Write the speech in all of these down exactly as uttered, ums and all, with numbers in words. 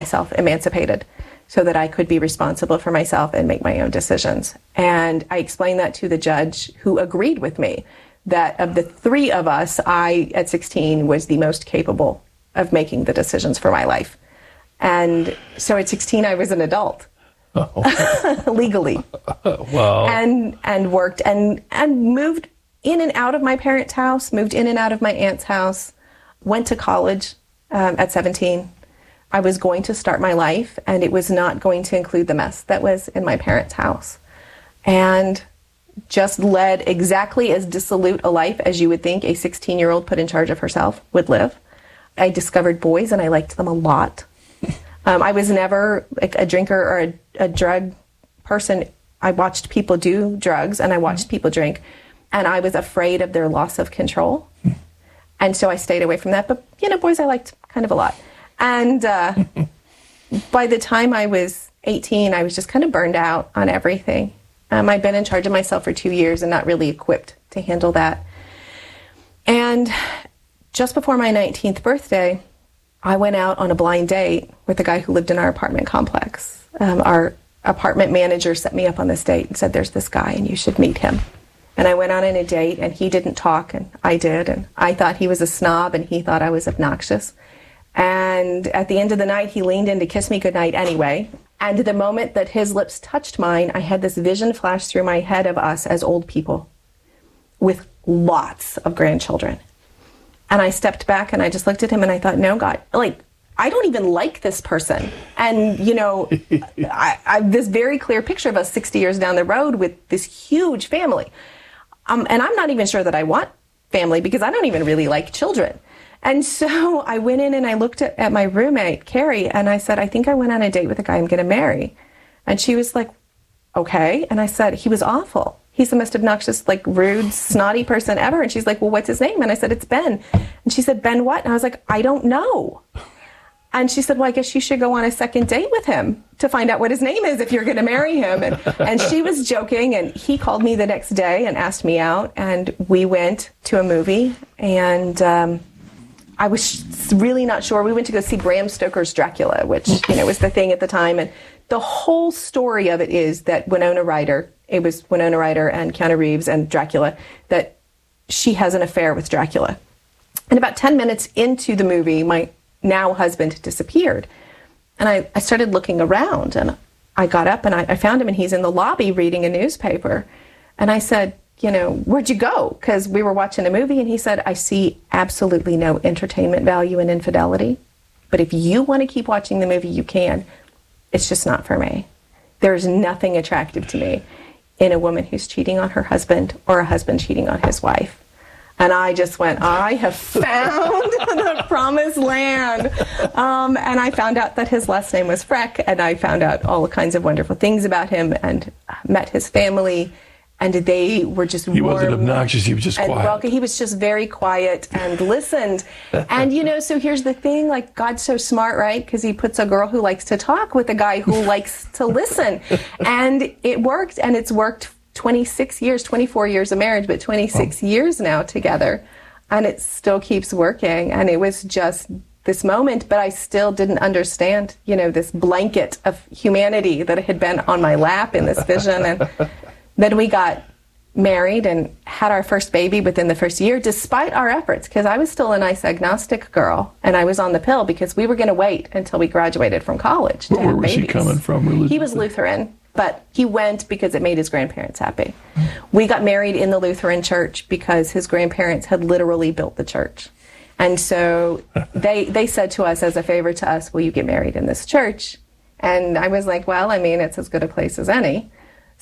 myself emancipated so that I could be responsible for myself and make my own decisions. And I explained that to the judge, who agreed with me that of the three of us, I, at sixteen, was the most capable of making the decisions for my life. And so at sixteen, I was an adult. Oh. Legally. Wow. And and worked and and moved in and out of my parents' house, moved in and out of my aunt's house, went to college um, at seventeen. I was going to start my life, and it was not going to include the mess that was in my parents' house. And just led exactly as dissolute a life as you would think a sixteen-year-old put in charge of herself would live. I discovered boys, and I liked them a lot. Um, I was never like a drinker or a, a drug person. I watched people do drugs, and I watched people drink, and I was afraid of their loss of control. And so I stayed away from that. But, you know, boys I liked kind of a lot. And uh, by the time I was eighteen, I was just kind of burned out on everything. Um, I'd been in charge of myself for two years and not really equipped to handle that. And just before my nineteenth birthday, I went out on a blind date with a guy who lived in our apartment complex. Um, our apartment manager set me up on this date and said, there's this guy and you should meet him. And I went on in a date, and he didn't talk, and I did. And I thought he was a snob, and he thought I was obnoxious. And at the end of the night, he leaned in to kiss me goodnight anyway. And the moment that his lips touched mine, I had this vision flash through my head of us as old people with lots of grandchildren. And I stepped back, and I just looked at him, and I thought, no, God, like, I don't even like this person. And, you know, I, I have this very clear picture of us sixty years down the road with this huge family. Um, and I'm not even sure that I want family, because I don't even really like children. And so I went in and I looked at, at my roommate, Carrie, and I said, I think I went on a date with a guy I'm going to marry. And she was like, okay. And I said, he was awful. He's the most obnoxious, like, rude, snotty person ever. And she's like, well, what's his name? And I said, it's Ben. And she said, Ben what? And I was like, I don't know. And she said, well, I guess you should go on a second date with him to find out what his name is if you're going to marry him. And, and she was joking, and he called me the next day and asked me out, and we went to a movie, and um, I was really not sure. We went to go see Bram Stoker's Dracula, which, you know, was the thing at the time. And the whole story of it is that Winona Ryder, it was Winona Ryder and Keanu Reeves and Dracula, that she has an affair with Dracula. And about ten minutes into the movie, my now husband disappeared. And I, I started looking around, and I got up and I, I found him, and he's in the lobby reading a newspaper. And I said, you know, where'd you go? Because we were watching a movie. And he said, I see absolutely no entertainment value in infidelity. But if you want to keep watching the movie, you can. It's just not for me. There's nothing attractive to me in a woman who's cheating on her husband or a husband cheating on his wife. And I just went, I have found the promised land. Um, and I found out that his last name was Freck, and I found out all kinds of wonderful things about him, and met his family, and they were just He warm, wasn't obnoxious, he was just quiet. Welcome. He was just very quiet and listened. And, you know, so here's the thing, like, God's so smart, right? Because he puts a girl who likes to talk with a guy who likes to listen. And it worked, and it's worked twenty-six years, twenty-four years of marriage, but twenty-six oh. years now together, and it still keeps working. And it was just this moment, but I still didn't understand, you know, this blanket of humanity that had been on my lap in this vision. And then we got married and had our first baby within the first year, despite our efforts, because I was still a nice agnostic girl, and I was on the pill because we were going to wait until we graduated from college to Where have was babies. he coming from religiously? He was Lutheran. But he went because it made his grandparents happy. We got married in the Lutheran church because his grandparents had literally built the church. And so they they said to us, as a favor to us, will you get married in this church? And I was like, well, I mean, it's as good a place as any.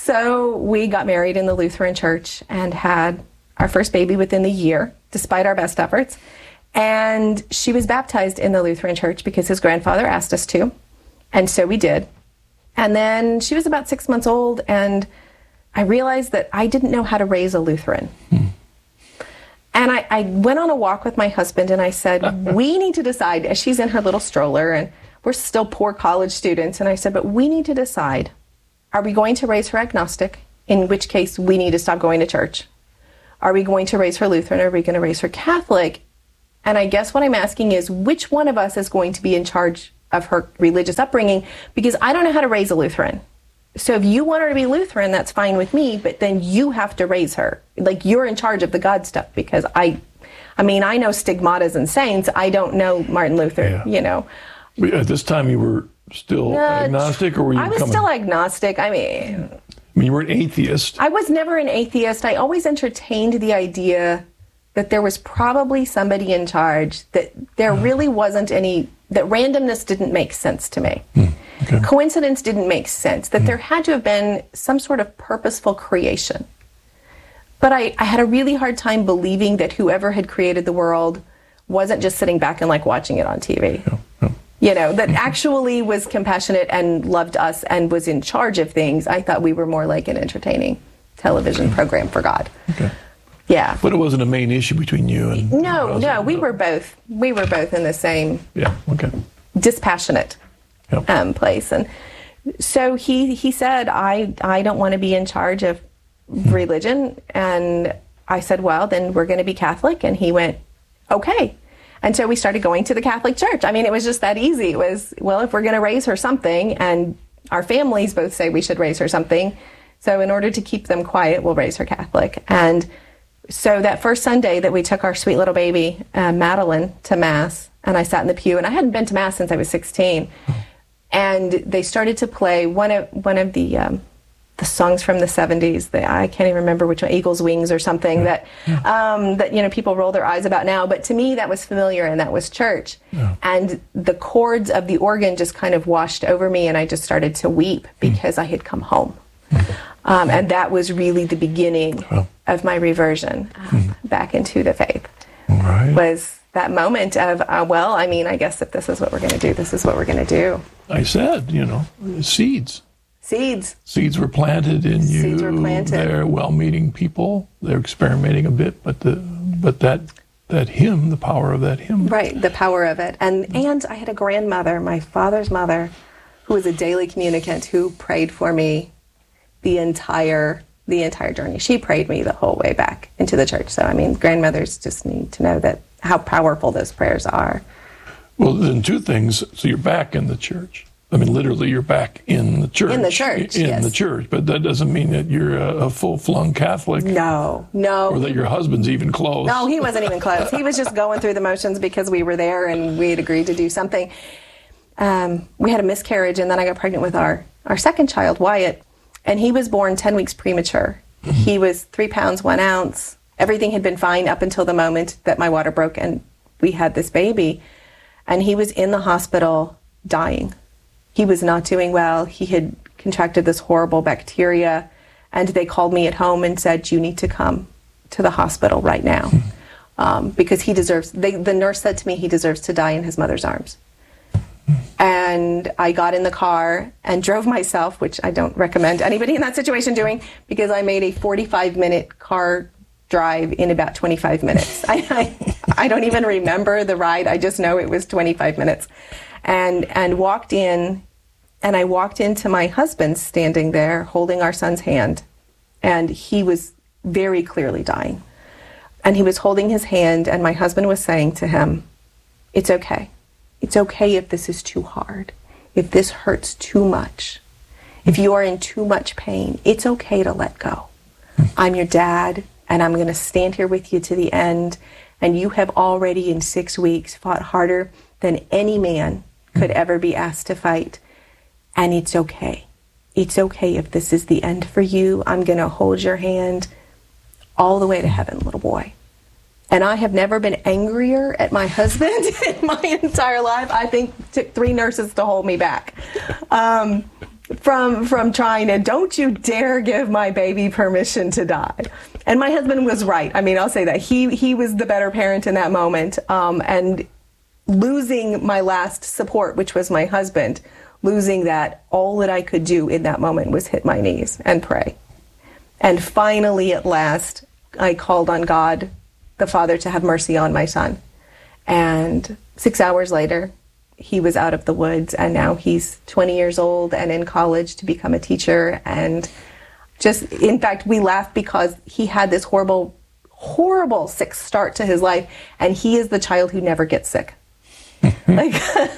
So we got married in the Lutheran church and had our first baby within the year, despite our best efforts. And she was baptized in the Lutheran church because his grandfather asked us to. And so we did. And then she was about six months old, and I realized that I didn't know how to raise a Lutheran. Hmm. And I, I went on a walk with my husband, and I said, we need to decide, as she's in her little stroller, and we're still poor college students, and I said, but we need to decide, are we going to raise her agnostic, in which case we need to stop going to church? Are we going to raise her Lutheran, or are we going to raise her Catholic? And I guess what I'm asking is, which one of us is going to be in charge of her religious upbringing, because I don't know how to raise a Lutheran. So if you want her to be Lutheran, that's fine with me, but then you have to raise her. Like, you're in charge of the God stuff, because I, I mean, I know stigmatas and saints. I don't know Martin Luther, Yeah. you know. At this time, you were still Uh, agnostic, or were you I was coming? still agnostic. I mean, I mean, you were an atheist. I was never an atheist. I always entertained the idea that there was probably somebody in charge, that there really wasn't any, that randomness didn't make sense to me. Mm, okay. Coincidence didn't make sense, that mm. there had to have been some sort of purposeful creation. But I, I had a really hard time believing that whoever had created the world wasn't just sitting back and like watching it on T V. Yeah, yeah. You know, that actually was compassionate and loved us and was in charge of things. I thought we were more like an entertaining television program for God. Okay. Yeah. But it wasn't a main issue between you and your No, husband, no, we no. were both, we were both in the same Yeah, okay. dispassionate Yep. um, place. And so he, he said, I, I don't want to be in charge of religion. And I said, well, then we're going to be Catholic. And he went, okay. And so we started going to the Catholic Church. I mean, it was just that easy. It was, well, if we're going to raise her something, and our families both say we should raise her something, so in order to keep them quiet, we'll raise her Catholic. And so that first Sunday that we took our sweet little baby, uh, Madeline, to Mass, and I sat in the pew, and I hadn't been to Mass since I was sixteen, and they started to play one of one of the um, the songs from the seventies. The, I can't even remember which one, Eagle's Wings or something, yeah. that yeah. Um, that you know people roll their eyes about now. But to me, that was familiar, and that was church. Yeah. And the chords of the organ just kind of washed over me, and I just started to weep because mm. I had come home. Um, and that was really the beginning oh. of my reversion um, mm. back into the faith. Right. Was that moment of, uh, well, I mean, I guess if this is what we're going to do, this is what we're going to do. I said, you know, seeds. Seeds. Seeds were planted in you. Seeds were planted. They're well-meaning people. They're experimenting a bit, but the but that that hymn, the power of that hymn. Right, the power of it. And and I had a grandmother, my father's mother, who was a daily communicant, who prayed for me the entire the entire journey. She prayed me the whole way back into the church. So I mean, grandmothers just need to know that how powerful those prayers are. Well, then two things. So you're back in the church. I mean, literally, you're back in the church. In the church, In yes. the church. But that doesn't mean that you're a, a full-flung Catholic. No, no. Or that your husband's even close. No, he wasn't even close. He was just going through the motions because we were there and we had agreed to do something. Um, we had a miscarriage, and then I got pregnant with our, our second child, Wyatt, and he was born ten weeks premature. Mm-hmm. He was three pounds, one ounce. Everything had been fine up until the moment that my water broke and we had this baby. And he was in the hospital dying. He was not doing well. He had contracted this horrible bacteria, and they called me at home and said, you need to come to the hospital right now, um, because he deserves, they, the nurse said to me, he deserves to die in his mother's arms. And I got in the car and drove myself, which I don't recommend anybody in that situation doing, because I made a forty-five minute car drive in about twenty-five minutes. I, I, I don't even remember the ride. I just know it was twenty-five minutes. And and walked in, and I walked into my husband standing there holding our son's hand, and he was very clearly dying. And he was holding his hand, and my husband was saying to him, it's okay. It's okay if this is too hard, if this hurts too much, if you are in too much pain, it's okay to let go. I'm your dad, and I'm going to stand here with you to the end, and you have already in six weeks fought harder than any man could ever be asked to fight, and it's okay. It's okay if this is the end for you. I'm going to hold your hand all the way to heaven, little boy. And I have never been angrier at my husband in my entire life. I think it took three nurses to hold me back um, from from trying to, don't you dare give my baby permission to die. And my husband was right. I mean, I'll say that. He, he was the better parent in that moment. Um, and losing my last support, which was my husband, losing that, all that I could do in that moment was hit my knees and pray. And finally, at last, I called on God, the Father, to have mercy on my son. And six hours later, he was out of the woods, and now he's twenty years old and in college to become a teacher. And just, in fact, we laugh because he had this horrible, horrible sick start to his life, and he is the child who never gets sick. Like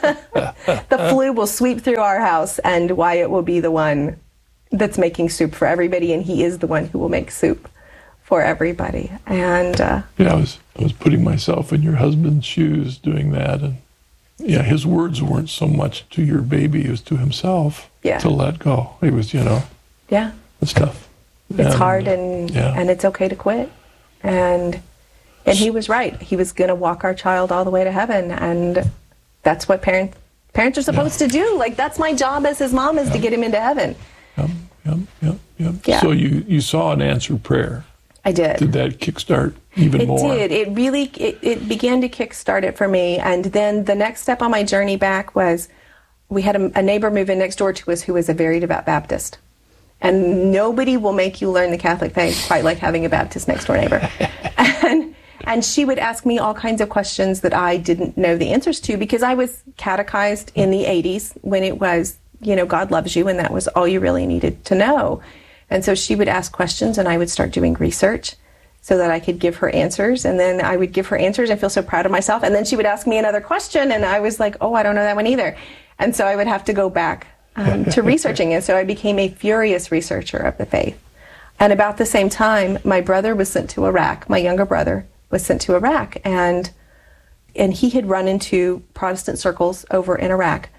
the flu will sweep through our house, and Wyatt will be the one that's making soup for everybody, and he is the one who will make soup for everybody. And uh, yeah, I was I was putting myself in your husband's shoes doing that, and yeah, his words weren't so much to your baby as to himself. Yeah. To let go. It was, you know. Yeah. It's tough. It's and, hard, and yeah. and it's okay to quit. And and he was right. He was going to walk our child all the way to heaven, and that's what parents parents are supposed yeah. to do. Like, that's my job as his mom, is yeah. to get him into heaven. Yep, yep, yep, yep. Yeah. So you, you saw an answered prayer. I did. Did that kickstart even it more? It did. It really, it, it began to kickstart it for me. And then the next step on my journey back was, we had a, a neighbor move in next door to us who was a very devout Baptist. And nobody will make you learn the Catholic faith quite like having a Baptist next door neighbor. and and she would ask me all kinds of questions that I didn't know the answers to, because I was catechized in the eighties when it was, you know, God loves you, and that was all you really needed to know. And so she would ask questions, and I would start doing research so that I could give her answers. And then I would give her answers. I feel so proud of myself. And then she would ask me another question, and I was like, oh, I don't know that one either. And so I would have to go back um, to researching it. So I became a furious researcher of the faith. And about the same time, my brother was sent to Iraq. My younger brother was sent to Iraq, and and he had run into Protestant circles over in Iraq.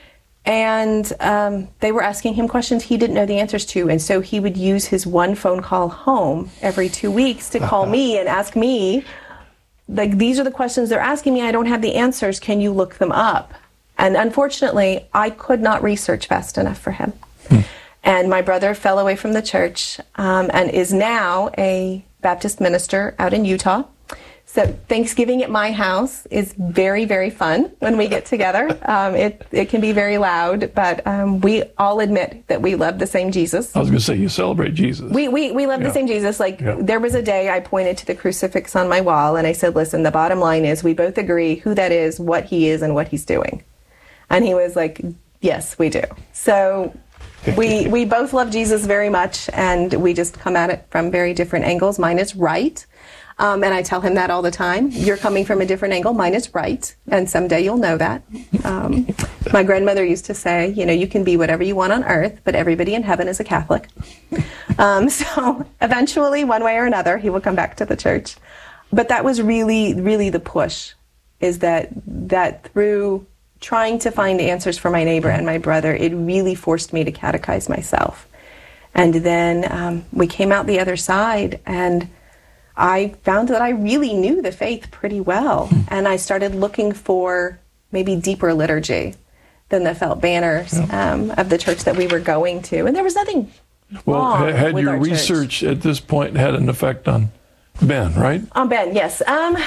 And um, they were asking him questions he didn't know the answers to. And so he would use his one phone call home every two weeks to call me and ask me, like, these are the questions they're asking me. I don't have the answers. Can you look them up? And unfortunately, I could not research fast enough for him. Hmm. And my brother fell away from the church um, and is now a Baptist minister out in Utah. So Thanksgiving at my house is very, very fun when we get together. Um, it it can be very loud, but um, we all admit that we love the same Jesus. I was going to say, you celebrate Jesus. We we, we love yeah. the same Jesus. Like, yeah. there was a day I pointed to the crucifix on my wall, and I said, listen, the bottom line is we both agree who that is, what he is, and what he's doing. And he was like, yes, we do. So we we both love Jesus very much, and we just come at it from very different angles. Mine is right. Um, and I tell him that all the time. You're coming from a different angle. Mine is right. And someday you'll know that. Um, my grandmother used to say, you know, you can be whatever you want on earth, but everybody in heaven is a Catholic. Um, so eventually, one way or another, he will come back to the church. But that was really, really the push, is that that through trying to find answers for my neighbor and my brother, it really forced me to catechize myself. And then um, we came out the other side, and I found that I really knew the faith pretty well, and I started looking for maybe deeper liturgy than the felt banners yeah. um, of the church that we were going to, and there was nothing well, wrong had with your our research church. At this point had an effect on Ben, right? On Ben, yes, um,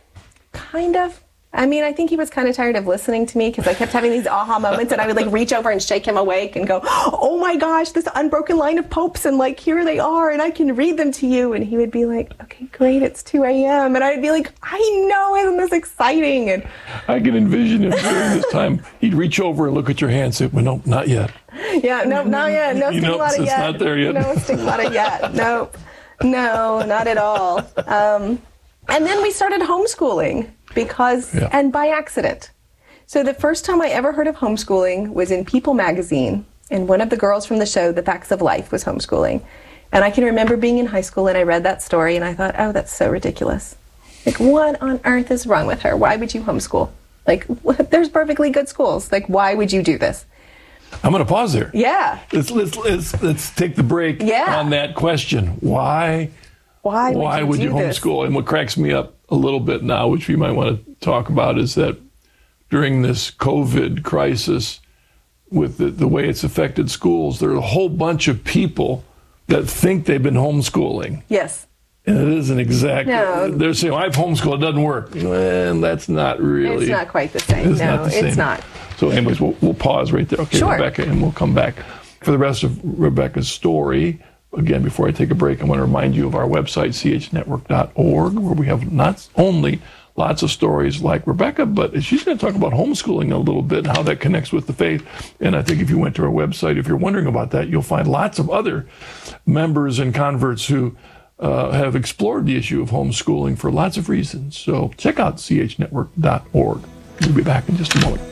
kind of. I mean, I think he was kind of tired of listening to me, because I kept having these aha moments, and I would like reach over and shake him awake and go, oh my gosh, this unbroken line of popes, and like, here they are, and I can read them to you. And he would be like, okay, great, it's two a.m. And I'd be like, I know, isn't this exciting? And I can envision him during this time. He'd reach over and look at your hand and say, well, no, not yet. Yeah, no, not yet. No you stigmata know, yet. It's not there yet. No stigmata yet. Nope. No, not at all. Um, and then we started homeschooling. Because, yeah. and by accident. So the first time I ever heard of homeschooling was in People magazine, and one of the girls from the show, The Facts of Life, was homeschooling. And I can remember being in high school, and I read that story, and I thought, oh, that's so ridiculous. Like, what on earth is wrong with her? Why would you homeschool? Like, there's perfectly good schools. Like, why would you do this? I'm going to pause there. Yeah. Let's, let's, let's, let's take the break yeah. on that question. Why? Why would Why you, would do you homeschool? This? And what cracks me up a little bit now, which we might want to talk about, is that during this COVID crisis, with the, the way it's affected schools, there are a whole bunch of people that think they've been homeschooling. Yes. And it isn't exactly. No. They're saying, well, I've homeschooled, it doesn't work. And that's not really. It's not quite the same. It's no, not the same. It's not. So anyways, we'll, we'll pause right there. Okay, sure. Rebecca, and we'll come back for the rest of Rebecca's story. Again, before I take a break, I want to remind you of our website, c h network dot org, where we have not only lots of stories like Rebecca, but she's going to talk about homeschooling a little bit and how that connects with the faith. And I think if you went to our website, if you're wondering about that, you'll find lots of other members and converts who uh, have explored the issue of homeschooling for lots of reasons. So check out c h network dot org. We'll be back in just a moment.